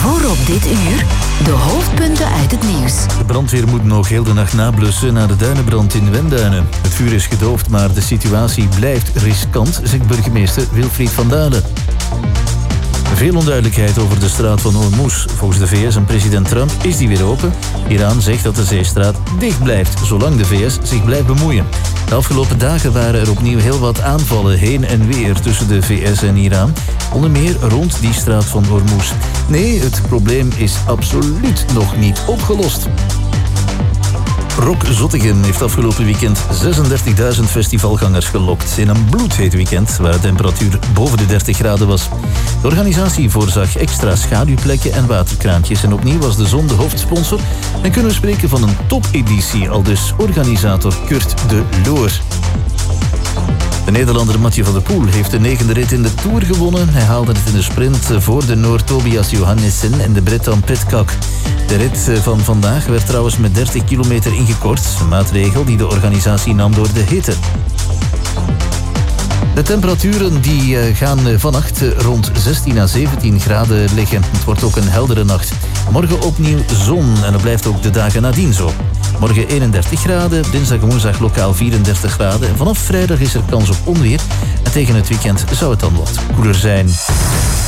Voor op dit uur de hoofdpunten uit het nieuws. De brandweer moet nog heel de nacht nablussen na de duinenbrand in Wenduinen. Het vuur is gedoofd, maar de situatie blijft riskant, zegt burgemeester Wilfried van Dalen. Veel onduidelijkheid over de straat van Hormuz. Volgens de VS en president Trump is die weer open. Iran zegt dat de zeestraat dicht blijft, zolang de VS zich blijft bemoeien. De afgelopen dagen waren er opnieuw heel wat aanvallen heen en weer tussen de VS en Iran. Onder meer rond die straat van Hormuz. Nee, het probleem is absoluut nog niet opgelost. Rock Zottegem heeft afgelopen weekend 36.000 festivalgangers gelokt. In een bloedheet weekend waar de temperatuur boven de 30 graden was. De organisatie voorzag extra schaduwplekken en waterkraampjes. En opnieuw was de zon de hoofdsponsor. En kunnen we spreken van een topeditie, aldus organisator Kurt de Loor. De Nederlander Mathieu van der Poel heeft de 9e rit in de Tour gewonnen. Hij haalde het in de sprint voor de Noor Tobias Johannessen en de Brit Dan Pidcock. De rit van vandaag werd trouwens met 30 kilometer ingekort. Een maatregel die de organisatie nam door de hitte. De temperaturen die gaan vannacht rond 16 à 17 graden liggen. Het wordt ook een heldere nacht. Morgen opnieuw zon en dat blijft ook de dagen nadien zo. Morgen 31 graden, dinsdag en woensdag lokaal 34 graden. En vanaf vrijdag is er kans op onweer. En tegen het weekend zou het dan wat koeler zijn.